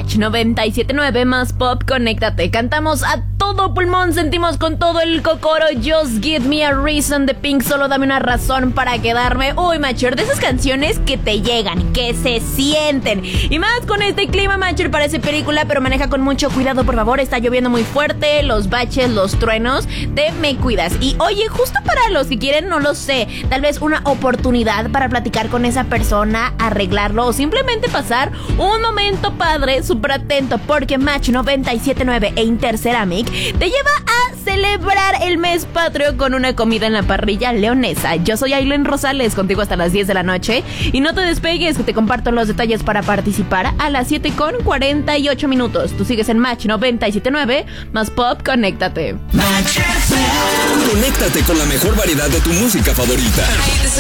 Match 97.9 más pop, conéctate. Cantamos a todo pulmón, sentimos con todo el cocoro. Just give me a reason de Pink, solo dame una razón para quedarme. Uy, Matcher, de esas canciones que te llegan, que se sienten. Y más con este clima, Matcher, parece película, pero maneja con mucho cuidado, por favor. Está lloviendo muy fuerte, los baches, los truenos. Te me cuidas. Y oye, justo para los que quieren, no lo sé, tal vez una oportunidad para platicar con esa persona, arreglarlo o simplemente pasar un momento padre, súper atento, porque Match 97.9 e Interceramic te lleva a celebrar el mes patrio con una comida en la parrilla leonesa. Yo soy Aileen Rosales, contigo hasta las 10 de la noche. Y no te despegues, que te comparto los detalles para participar a las 7:48. Tú sigues en Match 97.9 más pop, conéctate. Conéctate con la mejor variedad de tu música favorita.